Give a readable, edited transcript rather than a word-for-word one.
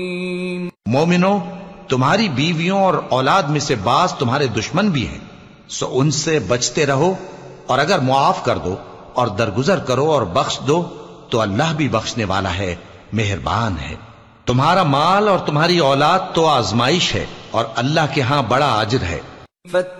मोमिनो, तुम्हारी बीवियों और औलाद में से बाज तुम्हारे दुश्मन भी हैं, सो उनसे बचते रहो, और अगर मुआफ कर दो और दरगुजर करो और बख्श दो तो अल्लाह भी बख्शने वाला है, मेहरबान है। तुम्हारा माल और तुम्हारी औलाद तो आजमाइश है और अल्लाह के यहां बड़ा अजर है।